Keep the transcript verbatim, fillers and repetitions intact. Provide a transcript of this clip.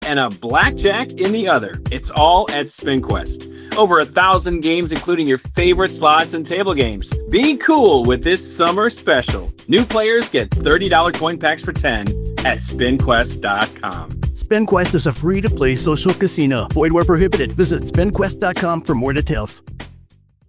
and a blackjack in the other. It's all at SpinQuest. Over a thousand games, including your favorite slots and table games. Be cool with this summer special. New players get thirty dollars coin packs for ten at spin quest dot com. SpinQuest is a free-to-play social casino. Void where prohibited. Visit spin quest dot com for more details.